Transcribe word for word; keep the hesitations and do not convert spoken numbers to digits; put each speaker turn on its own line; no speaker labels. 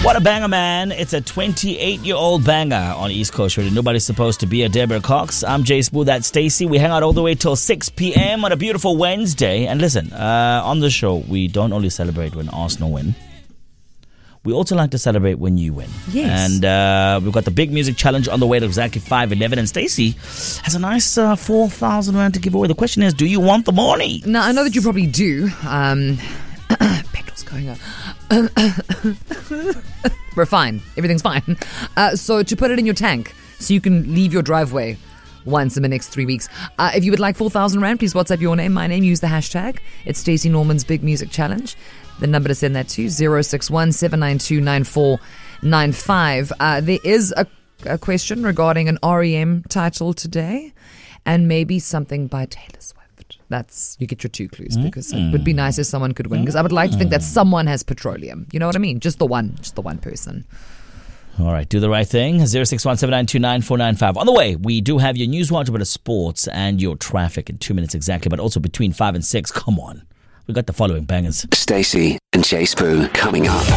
What a banger, man. It's a twenty-eight-year-old banger on East Coast Radio. Nobody's supposed to be a Deborah Cox. I'm Jay Smooth, that's Stacey. We hang out all the way till six p.m. on a beautiful Wednesday. And listen, uh, on the show, we don't only celebrate when Arsenal win. We also like to celebrate when you win.
Yes.
And uh, we've got the big music challenge on the way to exactly five eleven. And Stacey has a nice uh, four thousand rand to give away. The question is, do you want the money?
Now, I know that you probably do. Um, petrol's going up. We're fine. Everything's fine. Uh, so to put it in your tank so you can leave your driveway once in the next three weeks. Uh, if you would like four thousand rand, please WhatsApp your name, my name, use the hashtag. It's Stacey Norman's Big Music Challenge. The number to send that to, zero six one seven nine two nine four nine five. Uh, there is a, a question regarding an R E M title today and maybe something by Taylor Swift. That's, you get your two clues because mm-hmm. it would be nice if someone could win because I would like to think that someone has petroleum. You know what I mean? Just the one, just the one person.
All right, do the right thing. zero six one seven nine two nine four nine five. On the way, we do have your news watch, a bit of sports and your traffic in two minutes exactly, but also between five and six. Come on. We got the following bangers.
Stacey and Jay Spoo coming up.